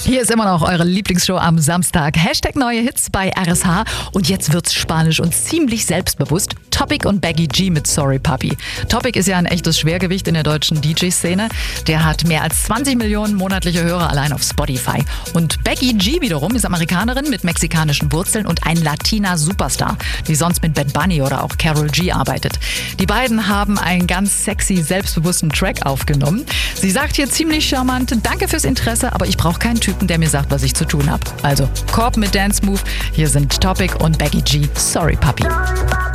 Hier ist immer noch eure Lieblingsshow am Samstag. Hashtag neue Hits bei RSH. Und jetzt wird's spanisch und ziemlich selbstbewusst. Topic und Becky G mit Sorry Papi. Topic ist ja ein echtes Schwergewicht in der deutschen DJ-Szene. Der hat mehr als 20 Millionen monatliche Hörer allein auf Spotify. Und Becky G wiederum ist Amerikanerin mit mexikanischen Wurzeln und ein Latina-Superstar, die sonst mit Bad Bunny oder auch Karol G arbeitet. Die beiden haben einen ganz sexy, selbstbewussten Track aufgenommen. Sie sagt hier ziemlich charmant: Danke fürs Interesse, aber ich brauche keinen Typen, der mir sagt, was ich zu tun habe. Also Korb mit Dance Move. Hier sind Topic und Becky G. Sorry Papi.